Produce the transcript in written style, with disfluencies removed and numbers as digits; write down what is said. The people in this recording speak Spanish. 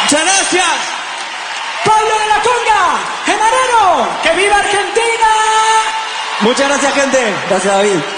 Muchas gracias. Pablo de la Conga, Gemarano, ¡que viva Argentina! Muchas gracias, gente. Gracias, David.